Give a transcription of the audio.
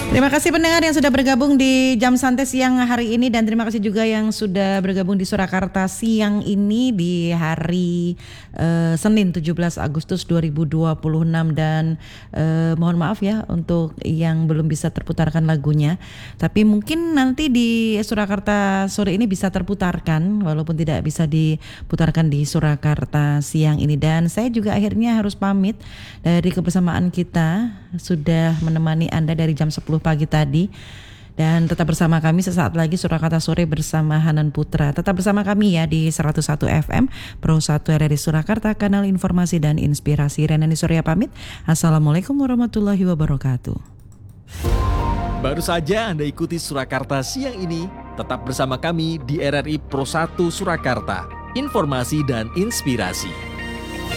Terima kasih pendengar yang sudah bergabung di Jam Santai siang hari ini, dan terima kasih juga yang sudah bergabung di Surakarta siang ini di hari Senin 17 Agustus 2026, dan mohon maaf ya untuk yang belum bisa terputarkan lagunya, tapi mungkin nanti di Surakarta sore ini bisa terputarkan walaupun tidak bisa diputarkan di Surakarta siang ini. Dan saya juga akhirnya harus pamit dari kebersamaan kita, sudah menemani Anda dari jam 10 pagi tadi, dan tetap bersama kami sesaat lagi Surakarta Sore bersama Hanan Putra. Tetap bersama kami ya di 101 FM Pro 1 RRI Surakarta, kanal informasi dan inspirasi. Renani Surya pamit. Assalamualaikum warahmatullahi wabarakatuh. Baru saja Anda ikuti Surakarta siang ini. Tetap bersama kami di RRI Pro 1 Surakarta, informasi dan inspirasi.